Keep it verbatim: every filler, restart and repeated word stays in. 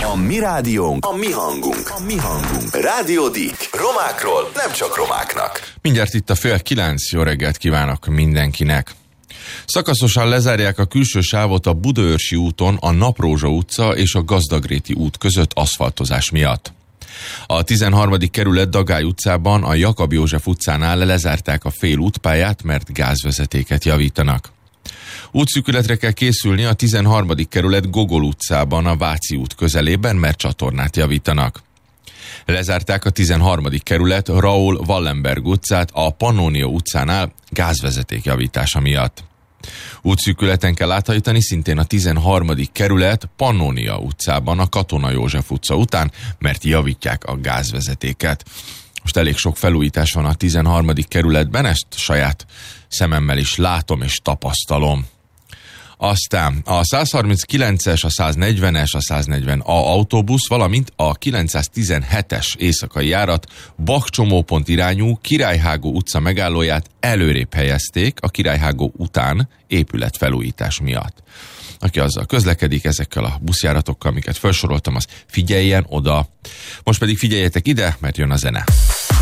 A mi rádiónk, a mi hangunk, a mi hangunk. Rádió Deak. Romákról, nem csak romáknak. Mindjárt itt a fél kilenc, jó reggelt kívánok mindenkinek. Szakaszosan lezárják a külső sávot a Budaörsi úton a Naprózsa utca és a Gazdagréti út között aszfaltozás miatt. A tizenharmadik kerület Dagály utcában a Jakab József utcánál lezárták a fél útpályát, mert gázvezetéket javítanak. Útszűkületre kell készülni a tizenharmadik kerület Gogol utcában a Váci út közelében, mert csatornát javítanak. Lezárták a tizenharmadik kerület Raúl Wallenberg utcát a Pannonia utcánál gázvezeték javítása miatt. Útszűkületen kell áthajtani szintén a tizenharmadik kerület Pannonia utcában a Katona József utca után, mert javítják a gázvezetéket. Most elég sok felújítás van a tizenharmadik kerületben, ezt saját szememmel is látom és tapasztalom. Aztán a százharminckilences, a száznegyvenes, a száznegyven A autóbusz, valamint a kilencszáztizenhetes éjszakai járat Bach-csomópont irányú Királyhágó utca megállóját előrébb helyezték a Királyhágó után épületfelújítás miatt. Aki azzal közlekedik ezekkel a buszjáratokkal, amiket felsoroltam, az figyeljen oda. Most pedig figyeljetek ide, mert jön a zene.